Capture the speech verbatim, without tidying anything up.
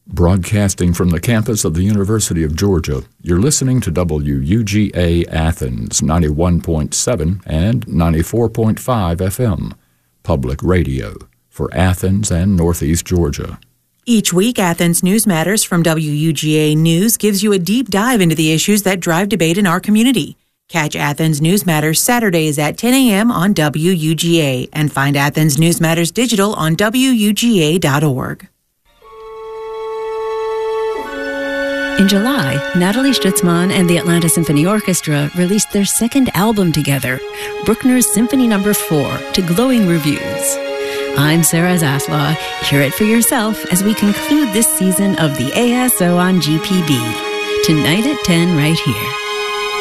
Broadcasting from the campus of the University of Georgia, you're listening to W U G A Athens ninety-one point seven and ninety-four point five F M, public radio for Athens and Northeast Georgia. Each week, Athens News Matters from W U G A News gives you a deep dive into the issues that drive debate in our community. Catch Athens News Matters Saturdays at ten a.m. on W U G A and find Athens News Matters digital on W U G A dot org. In July, Natalie Stutzman and the Atlanta Symphony Orchestra released their second album together, Bruckner's Symphony Number four, to glowing reviews. I'm Sarah Zaslaw. Hear it for yourself as we conclude this season of the A S O on G P B. Tonight at ten right here.